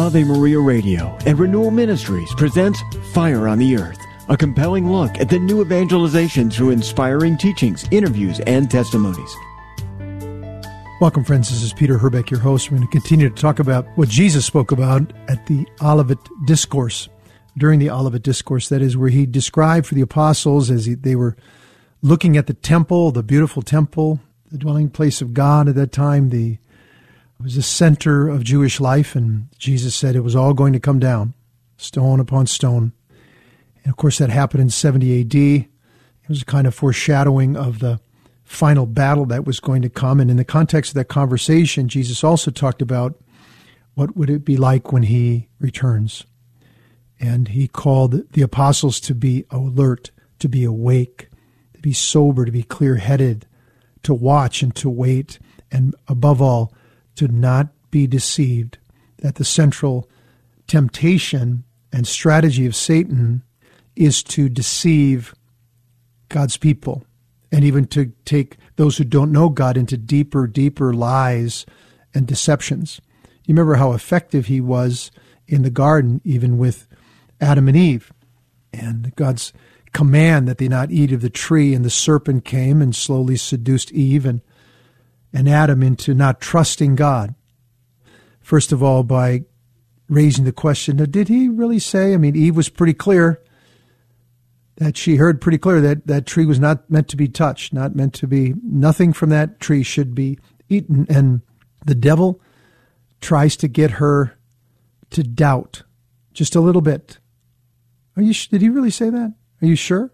Ave Maria Radio and Renewal Ministries presents Fire on the Earth, a compelling look at the new evangelization through inspiring teachings, interviews, and testimonies. Welcome, friends. This is Peter Herbeck, your host. We're going to continue to talk about what Jesus spoke about at the Olivet Discourse. During the Olivet Discourse, that is, where he described for the apostles as they were looking at the temple, the beautiful temple, the dwelling place of God at that time. It was the center of Jewish life, and Jesus said it was all going to come down, stone upon stone. And of course, that happened in 70 A.D. It was a kind of foreshadowing of the final battle that was going to come. And in the context of that conversation, Jesus also talked about what would it be like when he returns. And he called the apostles to be alert, to be awake, to be sober, to be clear-headed, to watch and to wait, and above all, to not be deceived, that the central temptation and strategy of Satan is to deceive God's people, and even to take those who don't know God into deeper, deeper lies and deceptions. You remember how effective he was in the garden, even with Adam and Eve, and God's command that they not eat of the tree, and the serpent came and slowly seduced Eve and Adam into not trusting God. First of all, by raising the question, did he really say? I mean, Eve was pretty clear that she heard pretty clear that that tree was not meant to be touched, not meant to be, nothing from that tree should be eaten. And the devil tries to get her to doubt just a little bit. Did he really say that? Are you sure?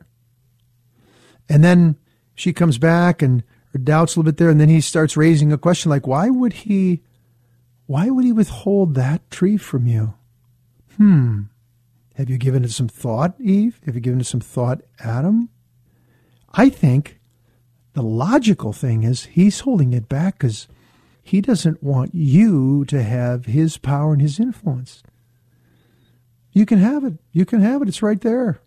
And then she comes back and her doubts a little bit there, and then he starts raising a question like, why would he withhold that tree from you? Have you given it some thought, Eve? Have you given it some thought, Adam? I think the logical thing is he's holding it back because he doesn't want you to have his power and his influence. You can have it. You can have it. It's right there.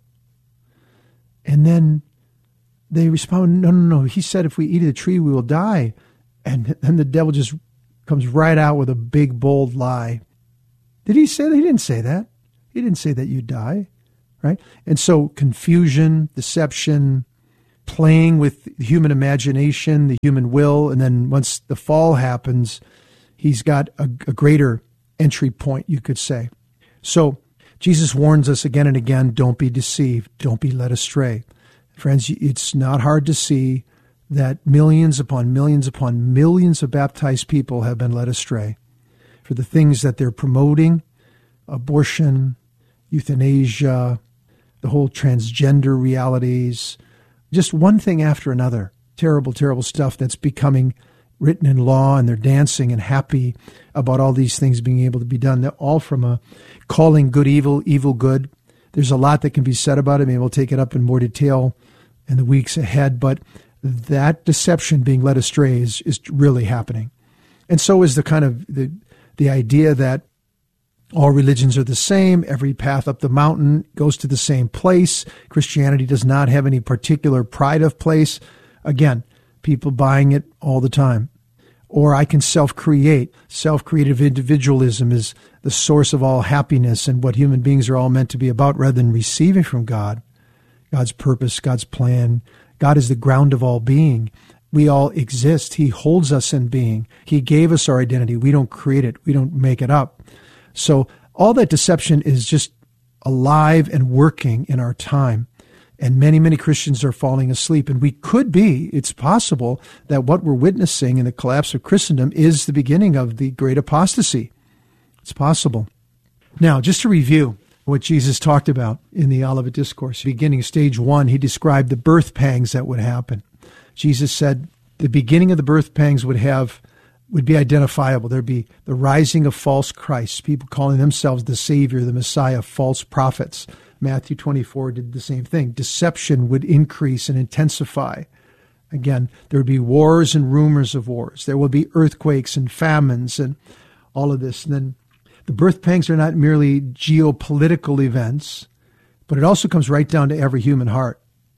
And then they respond, no. He said if we eat of the tree, we will die. And then the devil just comes right out with a big, bold lie. Did he say that? He didn't say that. He didn't say that you die, right? And so confusion, deception, playing with the human imagination, the human will, and then once the fall happens, he's got a greater entry point, you could say. So Jesus warns us again and again, don't be deceived, don't be led astray. Friends, it's not hard to see that millions upon millions upon millions of baptized people have been led astray for the things that they're promoting, abortion, euthanasia, the whole transgender realities, just one thing after another. Terrible, terrible stuff that's becoming written in law, and they're dancing and happy about all these things being able to be done. They're all from a calling good evil, evil good. There's a lot that can be said about it. Maybe we'll take it up in more detail in the weeks ahead, but that deception being led astray is really happening. And so is the kind of the idea that all religions are the same. Every path up the mountain goes to the same place. Christianity does not have any particular pride of place. Again, people buying it all the time. Or I can self-create. Self-creative individualism is the source of all happiness and what human beings are all meant to be about, rather than receiving from God, God's purpose, God's plan. God is the ground of all being. We all exist. He holds us in being. He gave us our identity. We don't create it. We don't make it up. So all that deception is just alive and working in our time. And many, many Christians are falling asleep. And it's possible that what we're witnessing in the collapse of Christendom is the beginning of the great apostasy. It's possible. Now, just to review what Jesus talked about in the Olivet Discourse, beginning of stage 1, he described the birth pangs that would happen. Jesus said the beginning of the birth pangs would be identifiable. There'd be the rising of false Christs, people calling themselves the Savior, the Messiah, false prophets. Matthew 24 did the same thing. Deception would increase and intensify. Again, there would be wars and rumors of wars. There will be earthquakes and famines and all of this. And then the birth pangs are not merely geopolitical events, but it also comes right down to every human heart.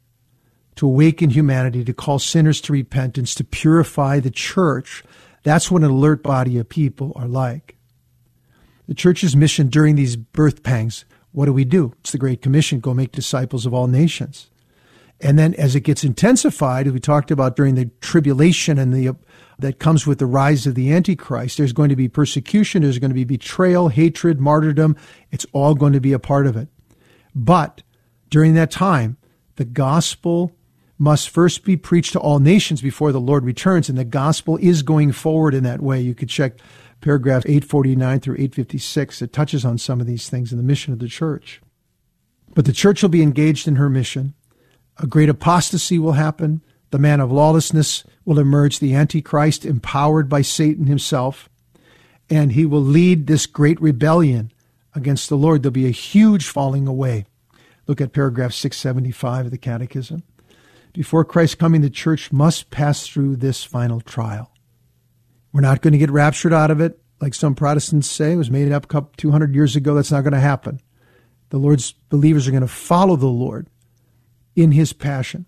To awaken humanity, to call sinners to repentance, to purify the church. That's what an alert body of people are like. The church's mission during these birth pangs, what do? It's the Great Commission, go make disciples of all nations. And then as it gets intensified, as we talked about during the tribulation and that comes with the rise of the Antichrist, there's going to be persecution, there's going to be betrayal, hatred, martyrdom. It's all going to be a part of it. But during that time, the gospel must first be preached to all nations before the Lord returns, and the gospel is going forward in that way. You could check paragraphs 849 through 856. It touches on some of these things in the mission of the church. But the church will be engaged in her mission. A great apostasy will happen. The man of lawlessness will emerge, the Antichrist, empowered by Satan himself, and he will lead this great rebellion against the Lord. There'll be a huge falling away. Look at paragraph 675 of the Catechism. Before Christ's coming, the church must pass through this final trial. We're not going to get raptured out of it, like some Protestants say. It was made up 200 years ago. That's not going to happen. The Lord's believers are going to follow the Lord in his passion.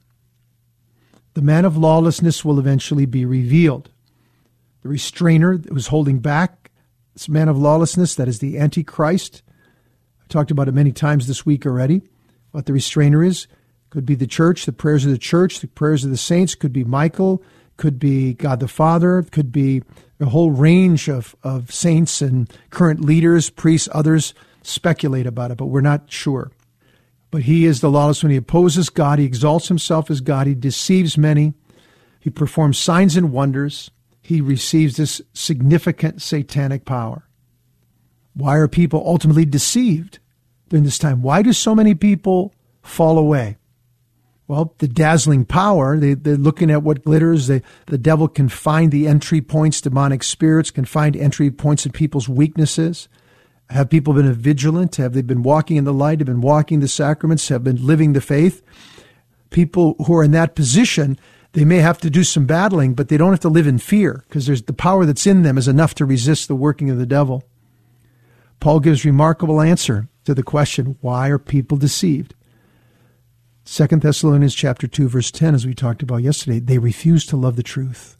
The man of lawlessness will eventually be revealed. The restrainer that was holding back this man of lawlessness, that is the Antichrist. I've talked about it many times this week already. What the restrainer is, could be the church, the prayers of the church, the prayers of the saints, could be Michael, could be God the Father, could be a whole range of saints and current leaders, priests, others speculate about it, but we're not sure. But he is the lawless one. He opposes God. He exalts himself as God. He deceives many. He performs signs and wonders. He receives this significant satanic power. Why are people ultimately deceived during this time? Why do so many people fall away? Well, the dazzling power, they're looking at what glitters. The devil can find the entry points, demonic spirits can find entry points in people's weaknesses. Have people been vigilant? Have they been walking in the light? Have been walking the sacraments? Have been living the faith? People who are in that position, they may have to do some battling, but they don't have to live in fear because there's the power that's in them is enough to resist the working of the devil. Paul gives remarkable answer to the question, why are people deceived? 2 Thessalonians chapter 2, verse 10, as we talked about yesterday, they refuse to love the truth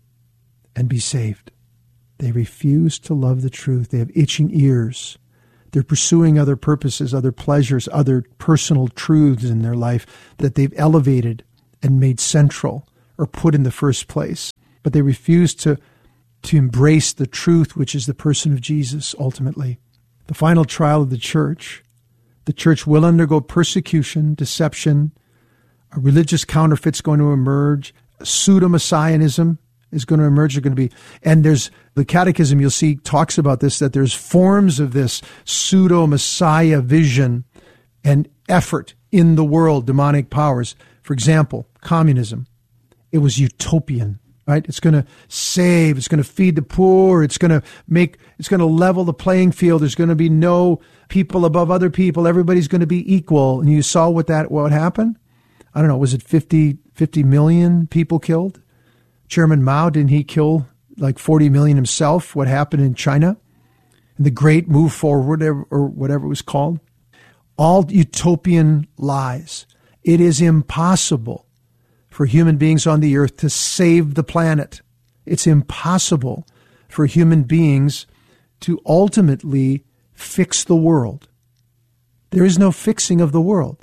and be saved. They refuse to love the truth. They have itching ears. They're pursuing other purposes, other pleasures, other personal truths in their life that they've elevated and made central or put in the first place. But they refuse to embrace the truth, which is the person of Jesus, ultimately. The final trial of the church will undergo persecution, deception, a religious counterfeit's going to emerge, pseudo-messianism is going to emerge. And there's the Catechism, you'll see, talks about this, that there's forms of this pseudo-messiah vision and effort in the world, demonic powers. For example, communism. It was utopian, right? It's going to save, it's going to feed the poor, it's going to level the playing field. There's going to be no people above other people. Everybody's going to be equal. And you saw what happened? I don't know, was it 50 million people killed? Chairman Mao, didn't he kill like 40 million himself? What happened in China? And the Great Move Forward, or whatever it was called. All utopian lies. It is impossible for human beings on the earth to save the planet. It's impossible for human beings to ultimately fix the world. There is no fixing of the world.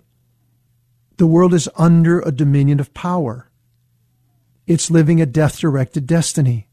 The world is under a dominion of power. It's living a death-directed destiny.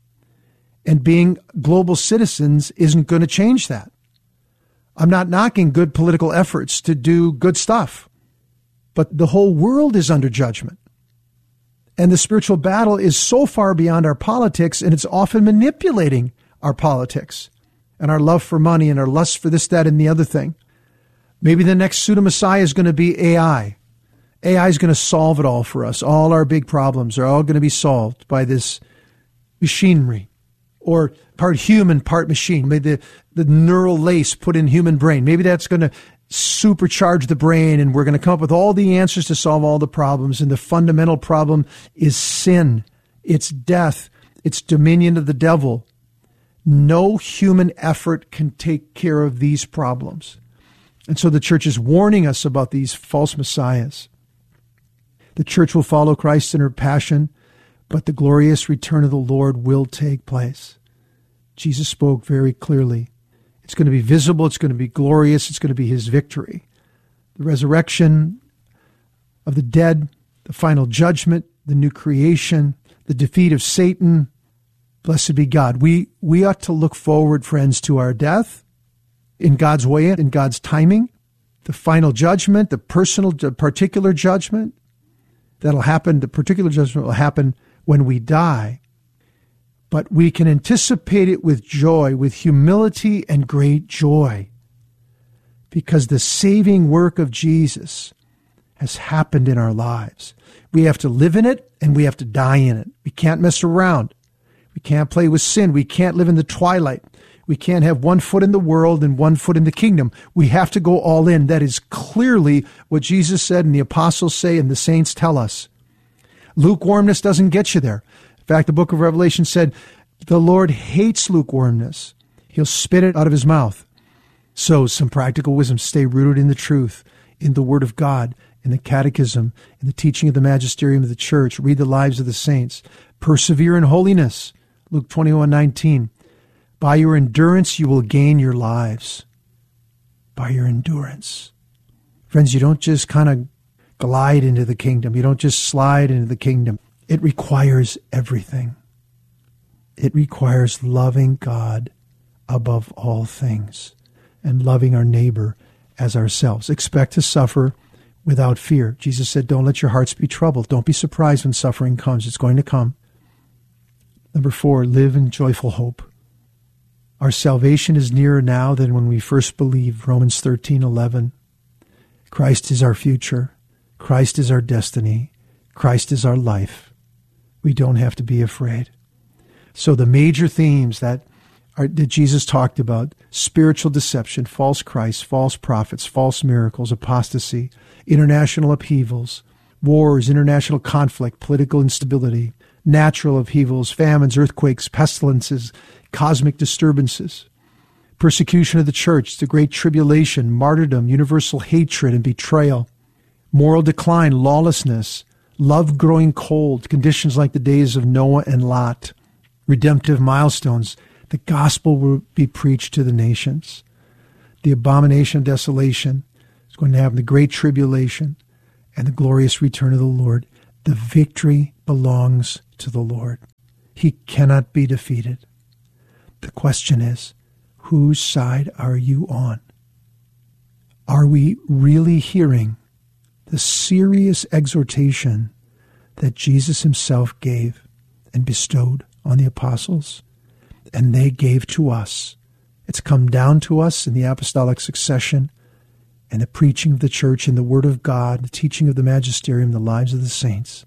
And being global citizens isn't going to change that. I'm not knocking good political efforts to do good stuff, but the whole world is under judgment. And the spiritual battle is so far beyond our politics, and it's often manipulating our politics and our love for money and our lust for this, that, and the other thing. Maybe the next pseudo-messiah is going to be AI. AI is going to solve it all for us. All our big problems are all going to be solved by this machinery, or part human, part machine. Maybe the neural lace put in human brain. Maybe that's going to supercharge the brain, and we're going to come up with all the answers to solve all the problems. And the fundamental problem is sin. It's death. It's dominion of the devil. No human effort can take care of these problems. And so the church is warning us about these false messiahs. The church will follow Christ in her passion, but the glorious return of the Lord will take place. Jesus spoke very clearly. It's going to be visible. It's going to be glorious. It's going to be his victory. The resurrection of the dead, the final judgment, the new creation, the defeat of Satan. Blessed be God. We ought to look forward, friends, to our death in God's way, in God's timing, the final judgment, the particular judgment that'll happen. The particular judgment will happen when we die. But we can anticipate it with joy, with humility and great joy, because the saving work of Jesus has happened in our lives. We have to live in it and we have to die in it. We can't mess around. We can't play with sin. We can't live in the twilight. We can't have 1 foot in the world and 1 foot in the kingdom. We have to go all in. That is clearly what Jesus said and the apostles say and the saints tell us. Lukewarmness doesn't get you there. In fact, the book of Revelation said, the Lord hates lukewarmness. He'll spit it out of his mouth. So some practical wisdom: stay rooted in the truth, in the Word of God, in the catechism, in the teaching of the magisterium of the church. Read the lives of the saints. Persevere in holiness. Luke 21:19. By your endurance, you will gain your lives. By your endurance. Friends, you don't just kind of glide into the kingdom. You don't just slide into the kingdom. It requires everything. It requires loving God above all things and loving our neighbor as ourselves. Expect to suffer without fear. Jesus said, don't let your hearts be troubled. Don't be surprised when suffering comes. It's going to come. Number 4, live in joyful hope. Our salvation is nearer now than when we first believed. Romans 13:11. Christ is our future. Christ is our destiny. Christ is our life. We don't have to be afraid. So the major themes that Jesus talked about: spiritual deception, false Christs, false prophets, false miracles, apostasy, international upheavals, wars, international conflict, political instability, natural upheavals, famines, earthquakes, pestilences, cosmic disturbances, persecution of the church, the great tribulation, martyrdom, universal hatred and betrayal, moral decline, lawlessness, love growing cold, conditions like the days of Noah and Lot, redemptive milestones. The gospel will be preached to the nations. The abomination of desolation is going to happen, the great tribulation, and the glorious return of the Lord. The victory belongs to the Lord. He cannot be defeated. The question is, whose side are you on? Are we really hearing the serious exhortation that Jesus himself gave and bestowed on the apostles, and they gave to us? It's come down to us in the apostolic succession and the preaching of the church in the Word of God, the teaching of the magisterium, the lives of the saints.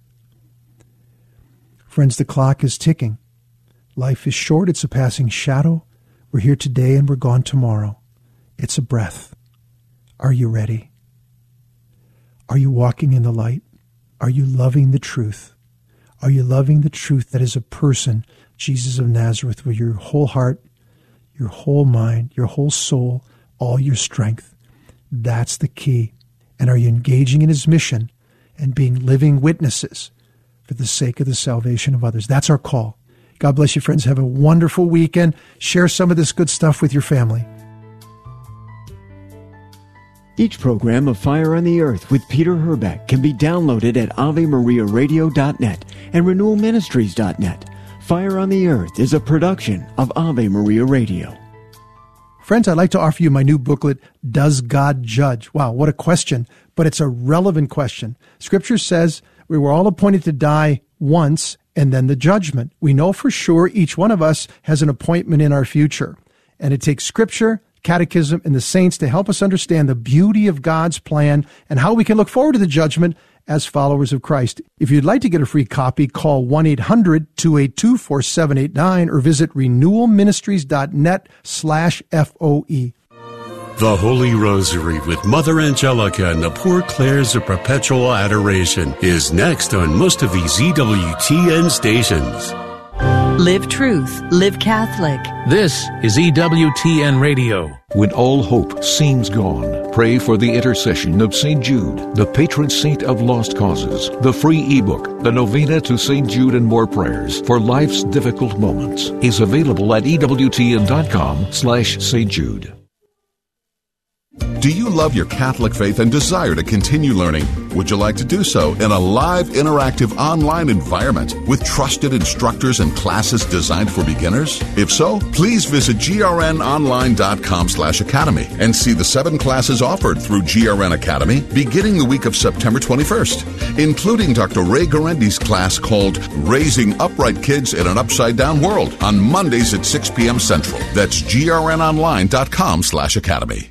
Friends, the clock is ticking. Life is short. It's a passing shadow. We're here today and we're gone tomorrow. It's a breath. Are you ready? Are you walking in the light? Are you loving the truth? Are you loving the truth that is a person, Jesus of Nazareth, with your whole heart, your whole mind, your whole soul, all your strength? That's the key. And are you engaging in his mission and being living witnesses for the sake of the salvation of others? That's our call. God bless you, friends. Have a wonderful weekend. Share some of this good stuff with your family. Each program of Fire on the Earth with Peter Herbeck can be downloaded at AveMariaRadio.net and RenewalMinistries.net. Fire on the Earth is a production of Ave Maria Radio. Friends, I'd like to offer you my new booklet, Does God Judge? Wow, what a question, but it's a relevant question. Scripture says we were all appointed to die once and then the judgment. We know for sure each one of us has an appointment in our future. And it takes Scripture, catechism, and the saints to help us understand the beauty of God's plan and how we can look forward to the judgment as followers of Christ. If you'd like to get a free copy, call 1-800-282-4789 or visit renewalministries.net/FOE. The Holy Rosary with Mother Angelica and the Poor Clares of Perpetual Adoration is next on most of these EWTN stations. Live truth. Live Catholic. This is EWTN Radio. When all hope seems gone, pray for the intercession of St. Jude, the patron saint of lost causes. The free ebook, The Novena to St. Jude and More Prayers for Life's Difficult Moments, is available at EWTN.com/St. Jude. Do you love your Catholic faith and desire to continue learning? Would you like to do so in a live, interactive online environment with trusted instructors and classes designed for beginners? If so, please visit grnonline.com/academy and see the 7 classes offered through GRN Academy beginning the week of September 21st, including Dr. Ray Garendi's class called Raising Upright Kids in an Upside-Down World on Mondays at 6 p.m. Central. That's grnonline.com/academy.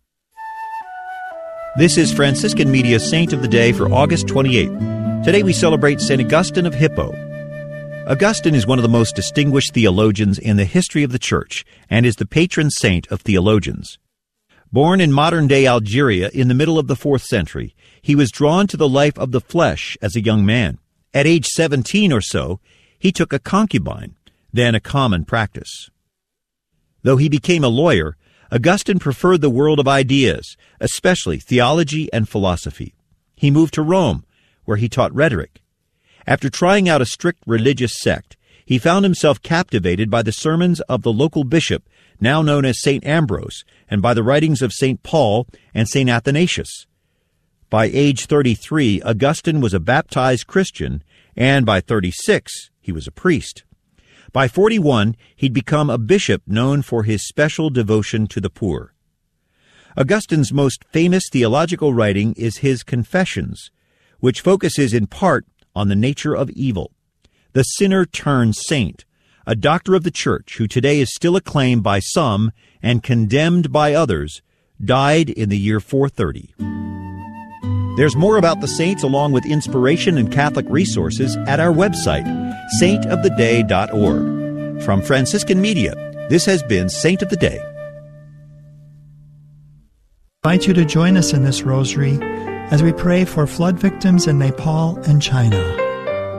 This is Franciscan Media Saint of the Day for August 28th. Today we celebrate St. Augustine of Hippo. Augustine is one of the most distinguished theologians in the history of the Church and is the patron saint of theologians. Born in modern-day Algeria in the middle of the 4th century, he was drawn to the life of the flesh as a young man. At age 17 or so, he took a concubine, then a common practice. Though he became a lawyer, Augustine preferred the world of ideas, especially theology and philosophy. He moved to Rome, where he taught rhetoric. After trying out a strict religious sect, he found himself captivated by the sermons of the local bishop, now known as St. Ambrose, and by the writings of St. Paul and St. Athanasius. By age 33, Augustine was a baptized Christian, and by 36, he was a priest. By 41, he'd become a bishop known for his special devotion to the poor. Augustine's most famous theological writing is his Confessions, which focuses in part on the nature of evil. The sinner turned saint, a doctor of the Church who today is still acclaimed by some and condemned by others, died in the year 430. There's more about the saints along with inspiration and Catholic resources at our website, saintoftheday.org. From Franciscan Media, this has been Saint of the Day. I invite you to join us in this rosary as we pray for flood victims in Nepal and China.